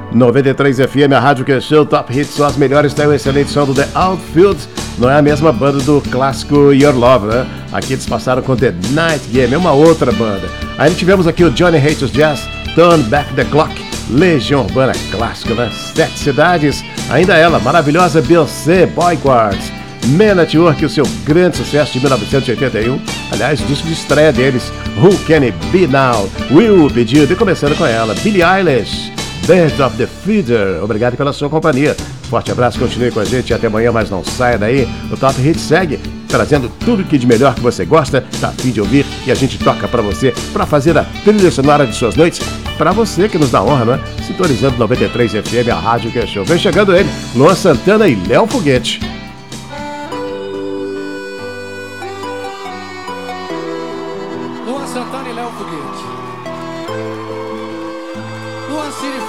93 FM, a rádio que é show, Top Hits, só as melhores. Tem o excelente som do The Outfield. Não é a mesma banda do clássico Your Love, né? Aqui eles passaram com The Night Game, é uma outra banda. Aí tivemos aqui o Johnny Hates Jazz, Turn Back the Clock, Legião Urbana, clássico, né? 7 cidades, ainda ela, maravilhosa Beyoncé, Boy Guards, Man at Work, o seu grande sucesso de 1981, aliás, o disco de estreia deles, Who Can It Be Now, Will Pedido, e começando com ela, Billie Eilish, Birds of the Feeder. Obrigado pela sua companhia, forte abraço, continue com a gente, até amanhã, mas não saia daí, o Top Hits segue, trazendo tudo que de melhor que você gosta, tá a fim de ouvir, e a gente toca pra você, pra fazer a trilha sonora de suas noites, pra você que nos dá honra, né? Sintonizando 93 FM, a rádio que é show. Vem chegando ele, Luan Santana e Léo Foguete. Luan Santana e Léo Foguete. Luan City